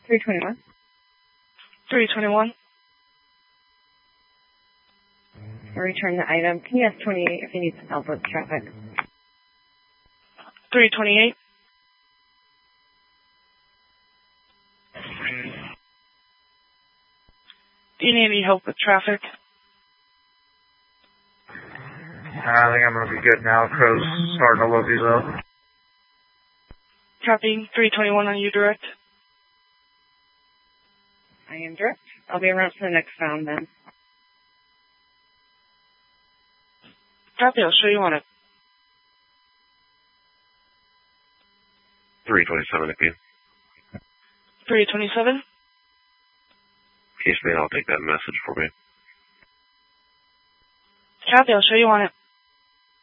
321. 321. Return the item. Can you ask 28 if you need some help with traffic? 328. Do you need any help with traffic? I think I'm going to be good now because it's starting to load these up. Copy. 321 on you direct. I am direct. I'll be around for the next round then. Copy. I'll show you on it. 327 if you. 327. Yes, man, I'll take that message for me. Copy. I'll show you on it.